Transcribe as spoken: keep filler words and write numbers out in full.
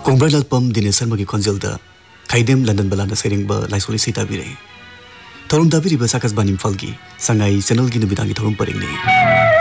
कोंब्रालालपम दिनेश शर्मा की खंजलदा खाइदेम लंदन बलाना सेरिंग ब लाइसोली सीता बिरे थरुम दाबिरी बसाकस बानिम फलगी संगाई चैनल की नुबिदांगी थरुम परिंगने